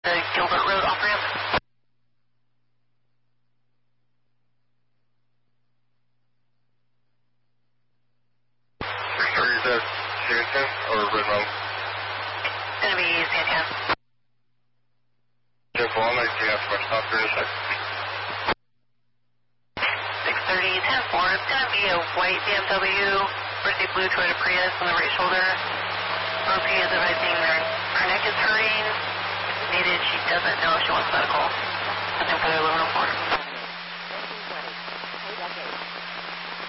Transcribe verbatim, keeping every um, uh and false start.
The Gilbert Road off-ramp. six thirty, is that Santan or Red Mountain? It's going to be Santan. ten four, I'll nineteen after my stop here in a sec. six thirty, ten four, it's going to be a white B M W, birthday blue Toyota Prius on the right shoulder. O P is advising their, her neck is hurting. Needed, she doesn't know if she wants medical. Nothing for their aluminum four.